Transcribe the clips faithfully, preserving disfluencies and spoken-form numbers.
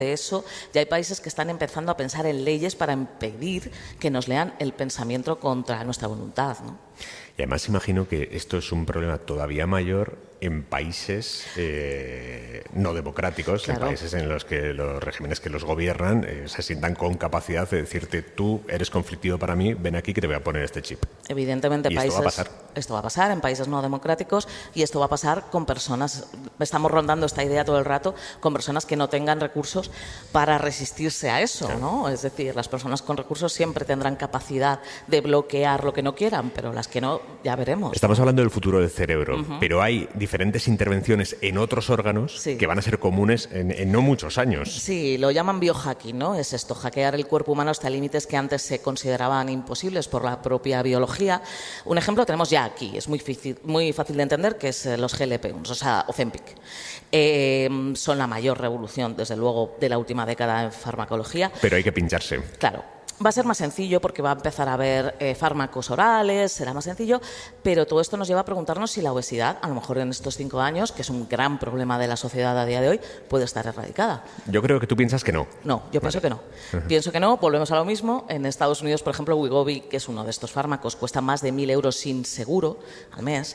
De eso, ya hay países que están empezando a pensar en leyes para impedir que nos lean el pensamiento contra nuestra voluntad, ¿no? Y además imagino que esto es un problema todavía mayor en países eh, no democráticos, claro. En países en los que los regímenes que los gobiernan eh, se sientan con capacidad de decirte, tú eres conflictivo para mí, ven aquí que te voy a poner este chip. Evidentemente, y países, esto va a pasar. Esto va a pasar en países no democráticos y esto va a pasar con personas, estamos rondando esta idea todo el rato, con personas que no tengan recursos para resistirse a eso, claro. ¿no? Es decir, las personas con recursos siempre tendrán capacidad de bloquear lo que no quieran, pero las que no, ya veremos. Estamos hablando del futuro del cerebro, uh-huh. pero hay diferentes intervenciones en otros órganos sí. que van a ser comunes en, en no muchos años. Sí, lo llaman biohacking, ¿no? Es esto, hackear el cuerpo humano hasta límites que antes se consideraban imposibles por la propia biología. Un ejemplo tenemos ya aquí, es muy difícil, muy fácil de entender, que es los G L P uno, o sea, Ozempic. Eh, son la mayor revolución, desde luego, de la última década en farmacología. Pero hay que pincharse. Claro. Va a ser más sencillo porque va a empezar a haber eh, fármacos orales, será más sencillo, pero todo esto nos lleva a preguntarnos si la obesidad, a lo mejor en estos cinco años, que es un gran problema de la sociedad a día de hoy, puede estar erradicada. Yo creo que tú piensas que no. No, yo pienso vale. que no. Uh-huh. Pienso que no, volvemos a lo mismo. En Estados Unidos, por ejemplo, Wegovy, que es uno de estos fármacos, cuesta más de mil euros sin seguro al mes.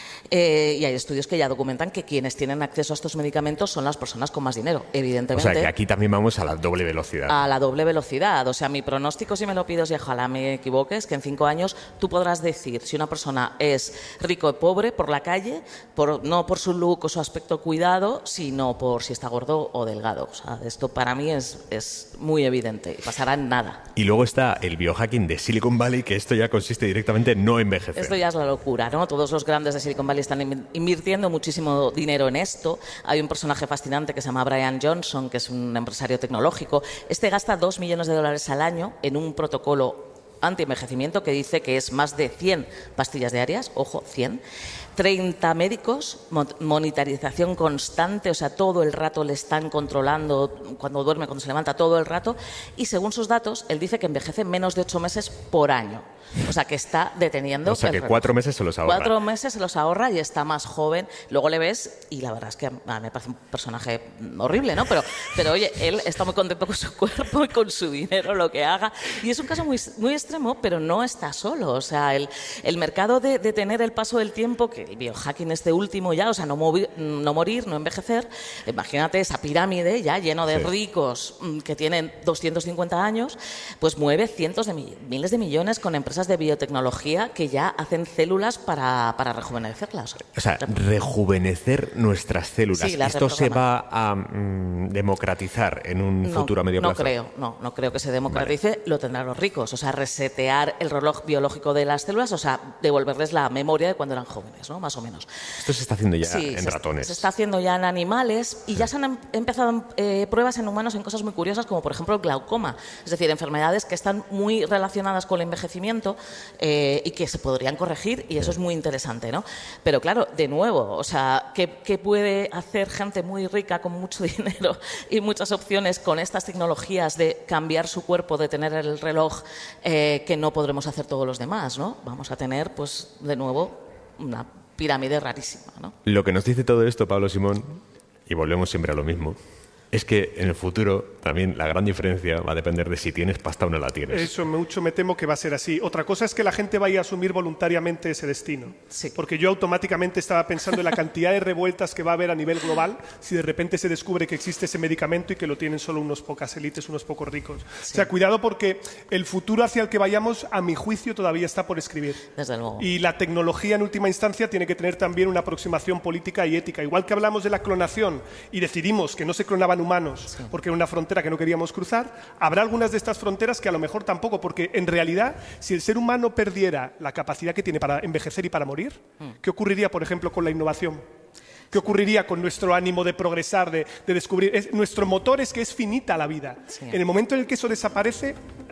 Eh, y hay estudios que ya documentan que quienes tienen acceso a estos medicamentos son las personas con más dinero, evidentemente. O sea, que aquí también vamos a la doble velocidad. A la doble velocidad. O sea, mi pronóstico, si me lo pides y ojalá me equivoques, que en cinco años tú podrás decir si una persona es rico o pobre por la calle, por, no por su look o su aspecto cuidado, sino por si está gordo o delgado. O sea, esto para mí es, es muy evidente y pasará en nada. Y luego está el biohacking de Silicon Valley, que esto ya consiste directamente en no envejecer. Esto ya es la locura, ¿no? Todos los grandes de Silicon Valley están invirtiendo muchísimo dinero en esto. Hay un personaje fascinante que se llama Brian Johnson, que es un empresario tecnológico. Este gasta dos millones de dólares al año en un protocolo anti-envejecimiento que dice que es más de cien pastillas diarias, ojo, cien, treinta médicos, monitorización constante, o sea, todo el rato le están controlando cuando duerme, cuando se levanta, todo el rato, y según sus datos, él dice que envejece menos de ocho meses por año. O sea, que está deteniendo... O sea, que cuatro meses se los ahorra. Cuatro meses se los ahorra y está más joven. Luego le ves y la verdad es que a mí me parece un personaje horrible, ¿no? Pero, pero oye, él está muy contento con su cuerpo y con su dinero, lo que haga. Y es un caso muy, muy extremo, pero no está solo. O sea, el, el mercado de, de tener el paso del tiempo, que el biohacking este último ya, o sea, no, movi, no morir, no envejecer. Imagínate esa pirámide ya lleno de sí. ricos que tienen doscientos cincuenta años, pues mueve cientos de miles, miles de millones con empresas de biotecnología que ya hacen células para, para rejuvenecerlas. O sea, rejuvenecer nuestras células. Sí, ¿Esto se va a mm, democratizar en un no, futuro a medio no plazo? Creo, no, no creo que se democratice. Vale. Lo tendrán los ricos. O sea, resetear el reloj biológico de las células, o sea, devolverles la memoria de cuando eran jóvenes, ¿no? Más o menos. Esto se está haciendo ya sí, en se ratones. Se está haciendo ya en animales y sí. ya se han em empezado eh, pruebas en humanos en cosas muy curiosas, como por ejemplo el glaucoma. Es decir, enfermedades que están muy relacionadas con el envejecimiento eh, y que se podrían corregir, y eso es muy interesante, ¿no? Pero claro, de nuevo, o sea, ¿qué, qué puede hacer gente muy rica con mucho dinero y muchas opciones con estas tecnologías de cambiar su cuerpo, de tener el reloj eh, que no podremos hacer todos los demás, ¿no? Vamos a tener, pues, de nuevo, una pirámide rarísima, ¿no? Lo que nos dice todo esto, Pablo Simón, y volvemos siempre a lo mismo, es que en el futuro también la gran diferencia va a depender de si tienes pasta o no la tienes. Eso mucho me temo que va a ser así. Otra cosa es que la gente vaya a asumir voluntariamente ese destino. Sí. Porque yo automáticamente estaba pensando en la cantidad de revueltas que va a haber a nivel global si de repente se descubre que existe ese medicamento y que lo tienen solo unos pocas élites, unos pocos ricos. Sí. O sea, cuidado, porque el futuro hacia el que vayamos, a mi juicio, todavía está por escribir. Desde luego. Y la tecnología, en última instancia, tiene que tener también una aproximación política y ética. Igual que hablamos de la clonación y decidimos que no se clonaban humanos, sí. porque era una frontera que no queríamos cruzar, habrá algunas de estas fronteras que a lo mejor tampoco, porque en realidad, si el ser humano perdiera la capacidad que tiene para envejecer y para morir, ¿qué ocurriría, por ejemplo, con la innovación? ¿Qué ocurriría con nuestro ánimo de progresar, de, de descubrir? Es, nuestro motor es que es finita la vida. Sí. En el momento en el que eso desaparece,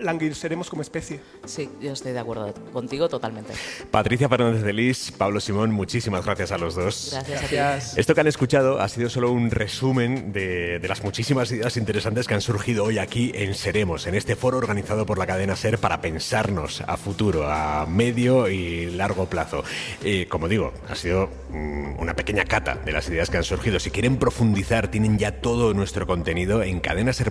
languideceremos como especie. Sí, yo estoy de acuerdo contigo totalmente. Patricia Fernández de Lis, Pablo Simón, muchísimas gracias a los dos. Gracias a ti. Esto que han escuchado ha sido solo un resumen de, de las muchísimas ideas interesantes que han surgido hoy aquí en Seremos, en este foro organizado por la cadena SER para pensarnos a futuro, a medio y largo plazo. Eh, como digo, ha sido mm, una pequeña cata de las ideas que han surgido. Si quieren profundizar, tienen ya todo nuestro contenido en cadena ser